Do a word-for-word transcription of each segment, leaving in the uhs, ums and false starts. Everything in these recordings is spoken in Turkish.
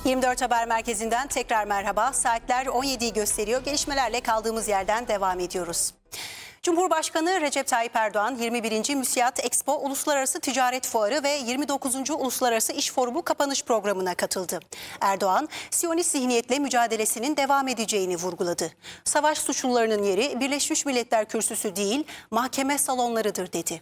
yirmi dört Haber Merkezi'nden tekrar merhaba. Saatler on yediyi gösteriyor. Gelişmelerle kaldığımız yerden devam ediyoruz. Cumhurbaşkanı Recep Tayyip Erdoğan yirmi birinci Müsiat Expo Uluslararası Ticaret Fuarı ve yirmi dokuzuncu Uluslararası İş Forumu kapanış programına katıldı. Erdoğan, Siyonist zihniyetle mücadelesinin devam edeceğini vurguladı. Savaş suçlularının yeri Birleşmiş Milletler Kürsüsü değil, mahkeme salonlarıdır dedi.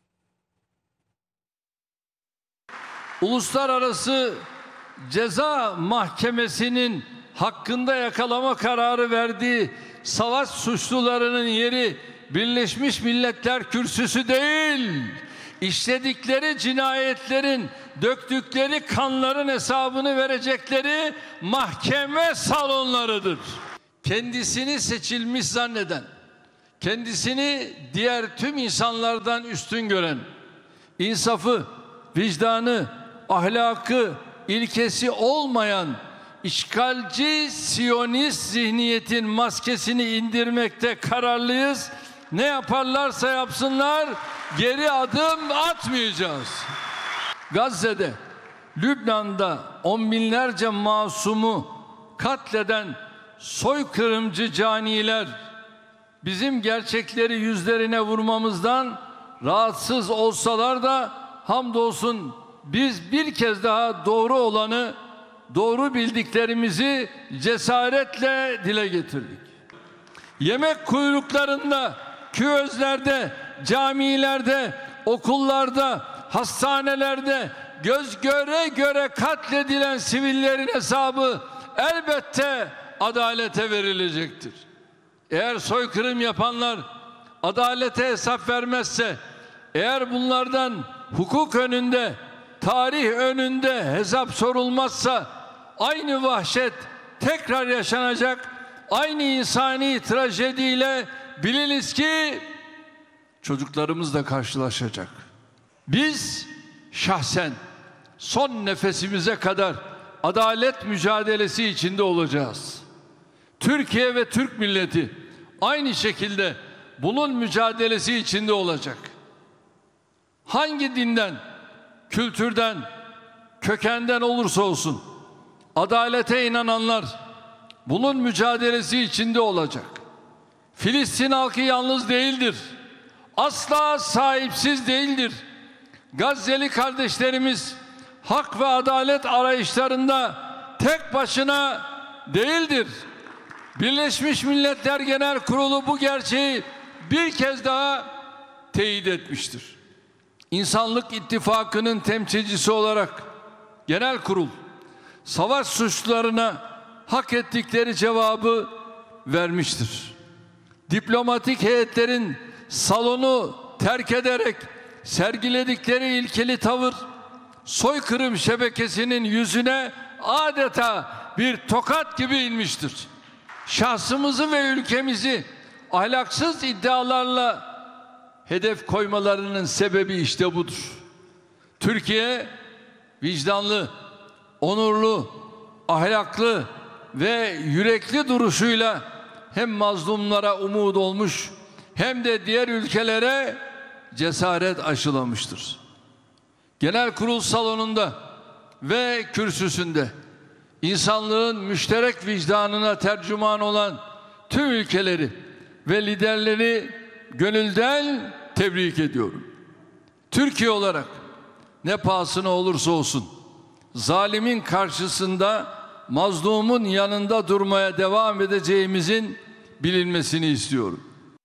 Uluslararası Ceza Mahkemesi'nin hakkında yakalama kararı verdiği savaş suçlularının yeri Birleşmiş Milletler Kürsüsü değil, işledikleri cinayetlerin, döktükleri kanların hesabını verecekleri mahkeme salonlarıdır. Kendisini seçilmiş zanneden, kendisini diğer tüm insanlardan üstün gören, insafı, vicdanı, ahlakı, ilkesi olmayan işgalci Siyonist zihniyetin maskesini indirmekte kararlıyız. Ne yaparlarsa yapsınlar geri adım atmayacağız. Gazze'de, Lübnan'da on binlerce masumu katleden soykırımcı caniler bizim gerçekleri yüzlerine vurmamızdan rahatsız olsalar da hamdolsun biz bir kez daha doğru olanı, doğru bildiklerimizi cesaretle dile getirdik. Yemek kuyruklarında, küözlerde, camilerde, okullarda, hastanelerde göz göre göre katledilen sivillerin hesabı elbette adalete verilecektir. Eğer soykırım yapanlar adalete hesap vermezse, eğer bunlardan hukuk önünde, tarih önünde hesap sorulmazsa aynı vahşet tekrar yaşanacak, aynı insani trajediyle biliniz ki çocuklarımız da karşılaşacak. Biz şahsen son nefesimize kadar adalet mücadelesi içinde olacağız. Türkiye ve Türk milleti aynı şekilde bunun mücadelesi içinde olacak. Hangi dinden, kültürden, kökenden olursa olsun adalete inananlar bunun mücadelesi içinde olacak. Filistin halkı yalnız değildir. Asla sahipsiz değildir. Gazze'li kardeşlerimiz hak ve adalet arayışlarında tek başına değildir. Birleşmiş Milletler Genel Kurulu bu gerçeği bir kez daha teyit etmiştir. İnsanlık İttifakı'nın temsilcisi olarak Genel Kurul savaş suçlularına hak ettikleri cevabı vermiştir. Diplomatik heyetlerin salonu terk ederek sergiledikleri ilkeli tavır soykırım şebekesinin yüzüne adeta bir tokat gibi inmiştir. Şahsımızı ve ülkemizi ahlaksız iddialarla hedef koymalarının sebebi işte budur. Türkiye vicdanlı, onurlu, ahlaklı ve yürekli duruşuyla hem mazlumlara umut olmuş hem de diğer ülkelere cesaret aşılamıştır. Genel Kurul salonunda ve kürsüsünde insanlığın müşterek vicdanına tercüman olan tüm ülkeleri ve liderleri gönülden tebrik ediyorum. Türkiye olarak ne pahasına olursa olsun zalimin karşısında mazlumun yanında durmaya devam edeceğimizin bilinmesini istiyorum.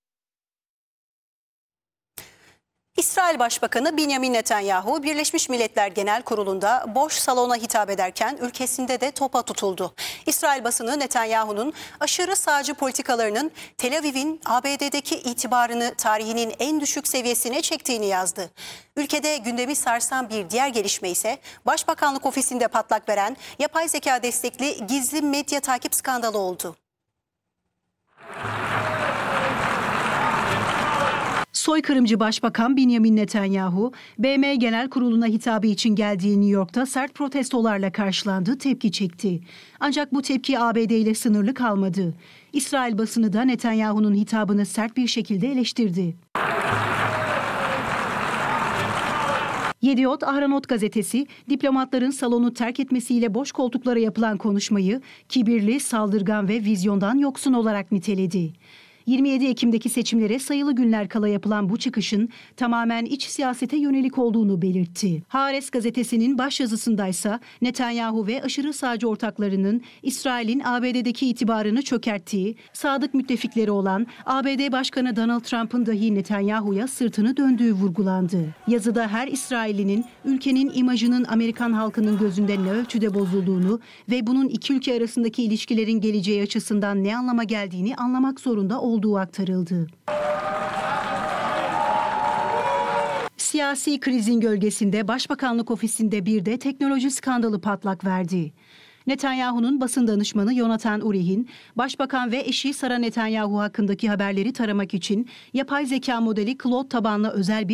İsrail Başbakanı Benjamin Netanyahu, Birleşmiş Milletler Genel Kurulu'nda boş salona hitap ederken ülkesinde de topa tutuldu. İsrail basını Netanyahu'nun aşırı sağcı politikalarının Tel Aviv'in A B D'deki itibarını tarihinin en düşük seviyesine çektiğini yazdı. Ülkede gündemi sarsan bir diğer gelişme ise Başbakanlık ofisinde patlak veren yapay zeka destekli gizli medya takip skandalı oldu. Soykırımcı Başbakan Benjamin Netanyahu, B M Genel Kurulu'na hitabı için geldiği New York'ta sert protestolarla karşılandı, tepki çekti. Ancak bu tepki A B D ile sınırlı kalmadı. İsrail basını da Netanyahu'nun hitabını sert bir şekilde eleştirdi. Yediot Ahronot gazetesi, diplomatların salonu terk etmesiyle boş koltuklara yapılan konuşmayı kibirli, saldırgan ve vizyondan yoksun olarak niteledi. yirmi yedi Ekim'deki seçimlere sayılı günler kala yapılan bu çıkışın tamamen iç siyasete yönelik olduğunu belirtti. Haaretz gazetesinin başyazısındaysa Netanyahu ve aşırı sağcı ortaklarının İsrail'in A B D'deki itibarını çökerttiği, sadık müttefikleri olan A B D Başkanı Donald Trump'ın dahi Netanyahu'ya sırtını döndüğü vurgulandı. Yazıda her İsraillinin ülkenin imajının Amerikan halkının gözünde ne ölçüde bozulduğunu ve bunun iki ülke arasındaki ilişkilerin geleceği açısından ne anlama geldiğini anlamak zorunda olduğu aktarıldı. Siyasi krizin gölgesinde Başbakanlık ofisinde bir de teknoloji skandalı patlak verdi. Netanyahu'nun basın danışmanı Yonatan Urih'in, Başbakan ve eşi Sara Netanyahu hakkındaki haberleri taramak için yapay zeka modeli Claude tabanlı özel bir